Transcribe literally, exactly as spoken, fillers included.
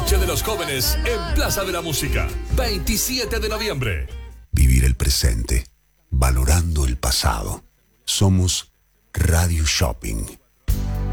Noche de los Jóvenes en Plaza de la Música, veintisiete de noviembre. Vivir el presente, valorando el pasado. Somos Radio Shopping.